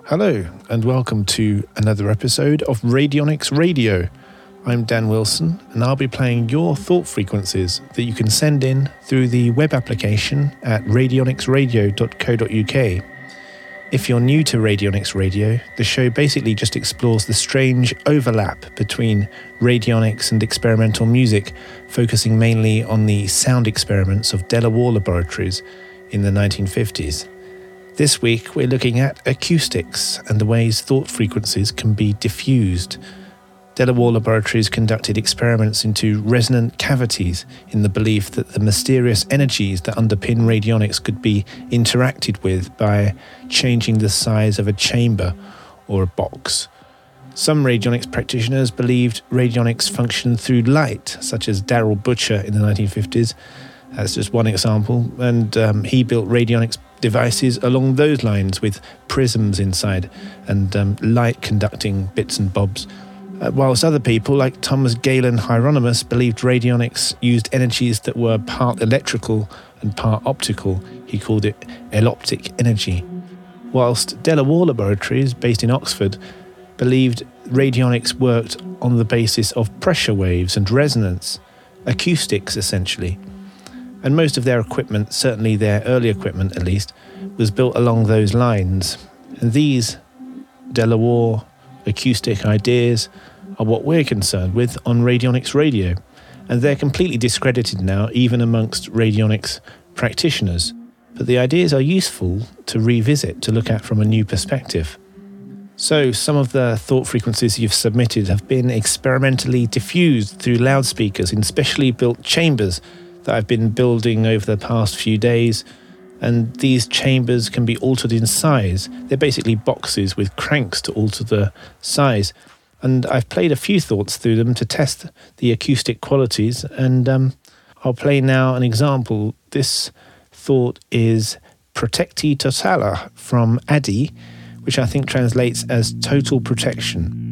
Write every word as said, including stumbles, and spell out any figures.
Hello, and welcome to another episode of Radionics Radio. I'm Dan Wilson, and I'll be playing your thought frequencies that you can send in through the web application at radionics radio dot co dot uk. If you're new to Radionics Radio, the show basically just explores the strange overlap between radionics and experimental music, focusing mainly on the sound experiments of De La Warr Laboratories in the nineteen fifties. This week we're looking at acoustics and the ways thought frequencies can be diffused. De La Warr Laboratories conducted experiments into resonant cavities in the belief that the mysterious energies that underpin radionics could be interacted with by changing the size of a chamber or a box. Some radionics practitioners believed radionics functioned through light, such as Darrell Butcher in the nineteen fifties. That's just one example, and um, he built radionics devices along those lines with prisms inside and um, light conducting bits and bobs. Uh, whilst other people, like Thomas Galen Hieronymus, believed radionics used energies that were part electrical and part optical. He called it eloptic energy. Whilst De La Warr Laboratories, based in Oxford, believed radionics worked on the basis of pressure waves and resonance, acoustics essentially. And most of their equipment, certainly their early equipment at least, was built along those lines. And these De La Warr acoustic ideas are what we're concerned with on Radionics Radio. And they're completely discredited now, even amongst radionics practitioners. But the ideas are useful to revisit, to look at from a new perspective. So some of the thought frequencies you've submitted have been experimentally diffused through loudspeakers in specially built chambers that I've been building over the past few days, and these chambers can be altered in size. They're basically boxes with cranks to alter the size, and I've played a few thoughts through them to test the acoustic qualities, and um, I'll play now an example. This thought is Protecti Totala from Adi, which I think translates as total protection.